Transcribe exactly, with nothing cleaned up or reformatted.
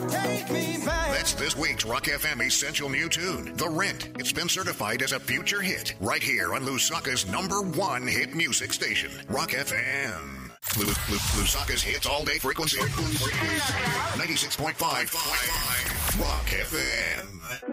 take me back. That's this week's Rock F M Essential New Tune, The Rent. It's been certified as a future hit right here on Lusaka's number one hit music station, Rock F M. Lu- Lu- Lusaka's hits all day frequency. ninety-six point five Rock F M.